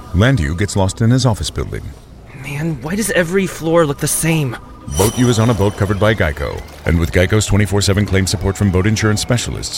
Landu gets lost in his office building. Man, why does every floor look the same? Boat U is on a boat covered by Geico. And with Geico's 24/7 claim support from boat insurance specialists,